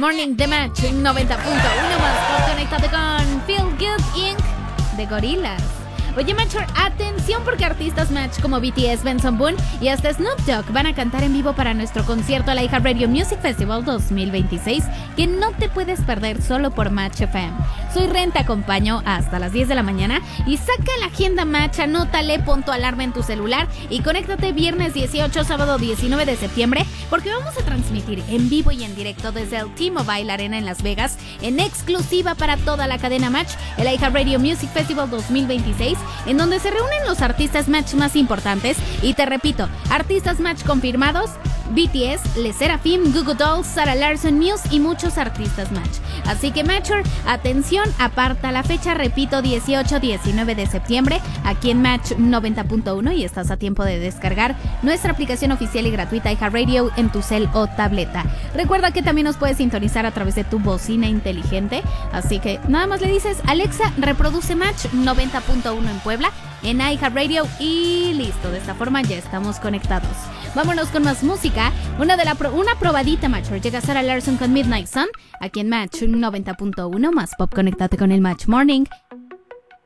Morning de Match 90.1 más conectado con Feel Good Inc. de Gorillaz. Oye, Matcher, atención porque artistas Match como BTS, Benson Boone y hasta Snoop Dogg van a cantar en vivo para nuestro concierto a la iHeartRadio Music Festival 2026 que no te puedes perder solo por Match FM. Soy Ren, te acompaño hasta las 10 de la mañana y saca la agenda Match, anótale, pon tu alarma en tu celular y conéctate viernes 18, sábado 19 de septiembre porque vamos a transmitir en vivo y en directo desde el T-Mobile Arena en Las Vegas en exclusiva para toda la cadena Match, el iHeartRadio Music Festival 2026, en donde se reúnen los artistas Match más importantes y te repito, artistas Match confirmados: BTS, LE SSERAFIM, Goo Goo Dolls, Sarah Larson, Muse y muchos artistas Match. Así que Matcher, atención, aparta la fecha, repito, 18-19 de septiembre, aquí en Match 90.1 y estás a tiempo de descargar nuestra aplicación oficial y gratuita iHeartRadio en tu cel o tableta. Recuerda que también nos puedes sintonizar a través de tu bocina inteligente, así que nada más le dices: Alexa, reproduce Match 90.1 en Puebla, en iHeartRadio y listo, de esta forma ya estamos conectados. Vámonos con más música, una probadita, Matcher. Llega Sarah Larson con Midnight Sun, aquí en Match 90.1 más pop, conectate con el Match Morning